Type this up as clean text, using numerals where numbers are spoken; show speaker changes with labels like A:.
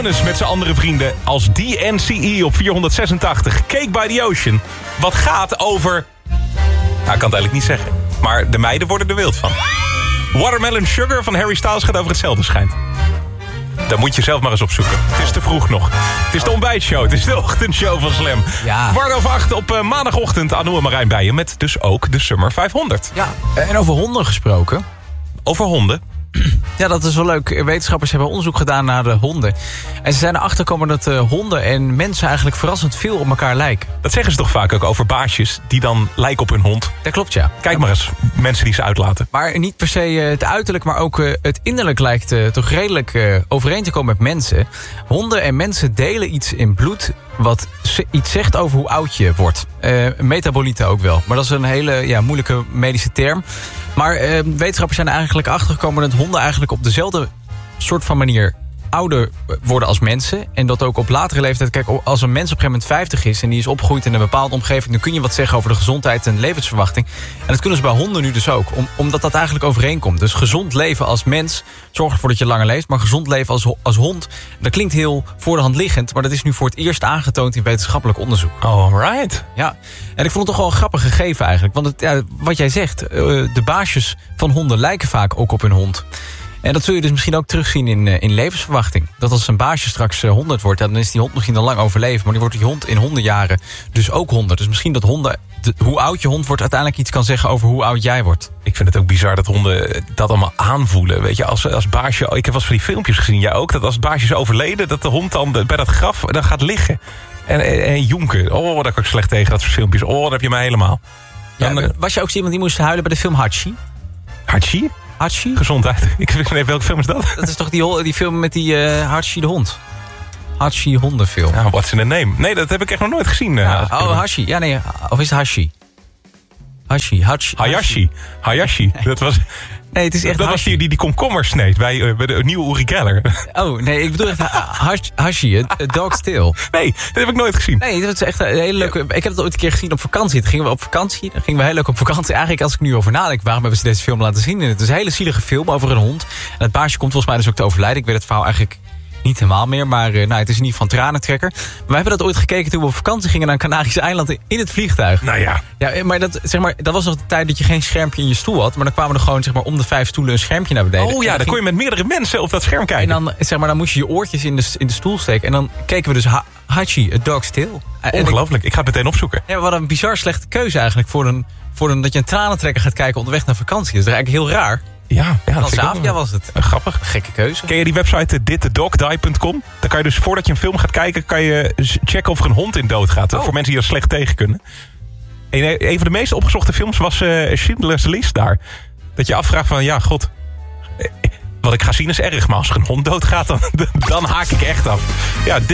A: Met zijn andere vrienden als DNCE op 486. Cake by the Ocean. Wat gaat over... Nou, ik kan het eigenlijk niet zeggen. Maar de meiden worden er wild van. Watermelon Sugar van Harry Styles gaat over hetzelfde, schijnt. Daar moet je zelf maar eens opzoeken. Het is te vroeg nog. Het is de ontbijtshow. Het is de ochtendshow van Slam.
B: Ja.
A: 7:15 op maandagochtend. Anouk en Marijn bij je. Met dus ook de Summer 500.
B: Ja, en over honden gesproken.
A: Over honden.
B: Ja, dat is wel leuk. Wetenschappers hebben onderzoek gedaan naar de honden. En ze zijn erachter gekomen dat honden en mensen eigenlijk verrassend veel op elkaar lijken.
A: Dat zeggen ze toch vaak ook over baasjes die dan lijken op hun hond.
B: Dat klopt, ja.
A: Kijk maar eens, mensen die ze uitlaten.
B: Maar niet per se het uiterlijk, maar ook het innerlijk lijkt toch redelijk overeen te komen met mensen. Honden en mensen delen iets in bloed wat iets zegt over hoe oud je wordt. Metabolieten ook wel. Maar dat is een hele moeilijke medische term. Maar wetenschappers zijn er eigenlijk achtergekomen dat honden eigenlijk op dezelfde soort van manier ouder worden als mensen. En dat ook op latere leeftijd. Kijk, als een mens op een gegeven moment 50 is en die is opgegroeid in een bepaalde omgeving, dan kun je wat zeggen over de gezondheid en levensverwachting. En dat kunnen ze bij honden nu dus ook. Omdat dat eigenlijk overeenkomt. Dus gezond leven als mens zorgt ervoor dat je langer leeft. Maar gezond leven als hond, dat klinkt heel voor de hand liggend. Maar dat is nu voor het eerst aangetoond in wetenschappelijk onderzoek.
A: Alright.
B: Ja, en ik vond het toch wel een grappig gegeven eigenlijk. Want wat jij zegt, de baasjes van honden lijken vaak ook op hun hond. En dat zul je dus misschien ook terugzien in levensverwachting. Dat als een baasje straks 100 wordt, dan is die hond misschien al lang overleven. Maar die wordt die hond in 100 jaren dus ook 100. Dus misschien dat honden, hoe oud je hond wordt, uiteindelijk iets kan zeggen over hoe oud jij wordt.
A: Ik vind het ook bizar dat honden dat allemaal aanvoelen. Weet je, als baasje... Ik heb wel eens van die filmpjes gezien, jij ook. Dat als het baasje is overleden, dat de hond dan bij dat graf dan gaat liggen. En jonken. Oh, daar kan ik slecht tegen, dat soort filmpjes. Oh, dan heb je mij helemaal. Dan,
B: was je ook iemand die moest huilen bij de film Hachi?
A: Hachi?
B: Hachi?
A: Gezondheid. Ik weet niet, welke film is dat?
B: Dat is toch die film met die Hachi de hond? Hachi hondenfilm.
A: Ja, what's in the name? Nee, dat heb ik echt nog nooit gezien.
B: Hachi. Ja, nee. Of is het Hachi?
A: Hayashi. Dat was...
B: Nee, het is echt
A: dat was die komkommer sneed bij de nieuwe Uri Geller.
B: Oh, nee, ik bedoel echt Hashi, Dog's Tale.
A: Nee, dat heb ik nooit gezien.
B: Nee, dat is echt een hele leuke... Ik heb het ooit een keer gezien op vakantie. Dan gingen we heel leuk op vakantie. Eigenlijk, als ik nu over nadenk, waarom hebben ze deze film laten zien? Het is een hele zielige film over een hond. En het baasje komt volgens mij dus ook te overlijden. Ik weet het verhaal eigenlijk niet helemaal meer, maar het is in ieder geval een tranentrekker. We hebben dat ooit gekeken toen we op vakantie gingen naar Canarische eilanden in het vliegtuig.
A: Nou ja.
B: Ja, maar dat was nog de tijd dat je geen schermpje in je stoel had. Maar dan kwamen er gewoon om de 5 stoelen een schermpje naar beneden.
A: Oh ja, dan kon je met meerdere mensen op dat scherm kijken.
B: En dan moest je je oortjes in de stoel steken. En dan keken we dus Hachi, A Dog's Tale.
A: Ongelooflijk, ik ga het meteen opzoeken.
B: Ja, wat een bizar slechte keuze eigenlijk voor dat je een tranentrekker gaat kijken onderweg naar vakantie. Dat is eigenlijk heel raar.
A: Ja,
B: Transavia was het.
A: Grappig.
B: Gekke keuze.
A: Ken je die website ditthedogdie.com? Dan kan je dus voordat je een film gaat kijken, kan je checken of er een hond in dood gaat. Voor mensen die er slecht tegen kunnen. En een van de meest opgezochte films was Schindler's List daar. Dat je afvraagt van, ja, god, wat ik ga zien is erg. Maar als er een hond doodgaat, dan haak ik echt af. Ja,